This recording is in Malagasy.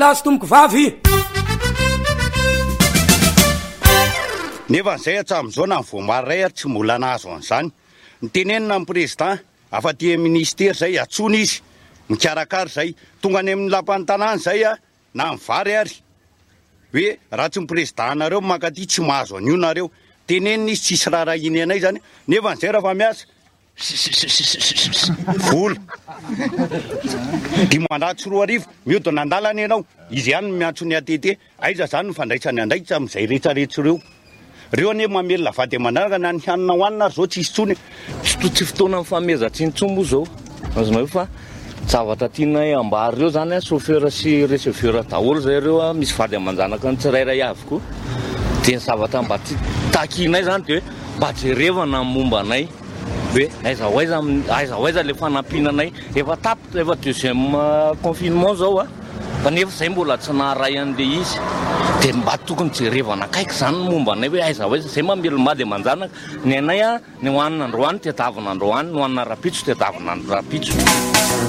tasy tomboko vavy nefa n'izay hatram'izao na nyvoamaray ary tsy mbola nahazo an'izany nytenenina amin'ny président afa-ty ministera zay atsony izy mikarakara zay tonga any amin'ny lapan'ny tanàna zay a na mivary ary hoe raha tsy mipresident nareo makaty tsy mahazo an'io nareo tenenina izy tsisy raha iny anay zany nefa n'izay raha fa miasa vola dimandatsy roa arivo mihodina andalana ianao izy ihany miantso ny atete aiza zany ny fandraisany andraikitsy amin'izay rehetrarehetra reo ane mamelona vady amanaraka na ny hanina hoanina ary zao tsisy tsony tsy fotoana ny famezatsy ny tsombo zao azonao fa zavatra tianay ambary reo zany a chauffeur sy receveur daholo zay reo a misy vady amanjanaka ny tsirairay avy koa de ny zavatra mba tsy takinay zany de mba jerevana momba anay hoe aiza le fanampinanay efa tapitra efa deuxième confinement zao a kanefa zay mbola tsy naharay an'le izy de mba tokony jerevana akaiky zany momba anay hoe aiza zay mamelomady amanjanaka ny anay a ny hoanina androany tetavina androany ny hoanina rapitso tetavina rapitso